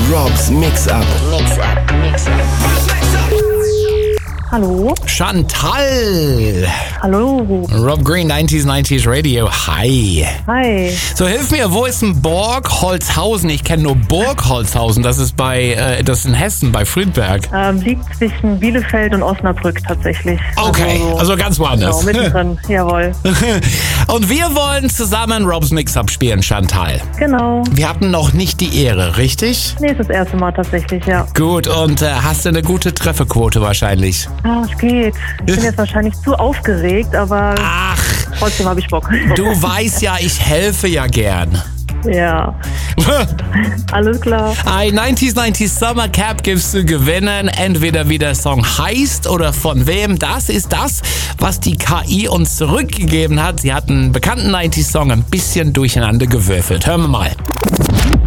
Robs Mix-Up. Hallo. Chantal. Hallo. Rob Green, 90s Radio. Hi. Hi. So, hilf mir, wo ist denn Borgholzhausen? Ich kenne nur Burgholzhausen. Das ist das ist in Hessen, bei Friedberg. Liegt zwischen Bielefeld und Osnabrück tatsächlich. Okay, also ganz woanders. Genau, mittendrin. Jawohl. Und wir wollen zusammen Robs Mix-Up spielen, Chantal. Genau. Wir hatten noch nicht die Ehre, richtig? Nee, ist das erste Mal tatsächlich, ja. Gut, und hast du eine gute Trefferquote wahrscheinlich? Es geht. Ich bin jetzt wahrscheinlich zu aufgeregt, aber trotzdem habe ich Bock. Du weißt ja, ich helfe ja gern. Ja. Alles klar. Ein 90s Summer Cap gibst du gewinnen, entweder wie der Song heißt oder von wem. Das ist das, was die KI uns zurückgegeben hat. Sie hat einen bekannten 90s Song ein bisschen durcheinander gewürfelt. Hören wir mal.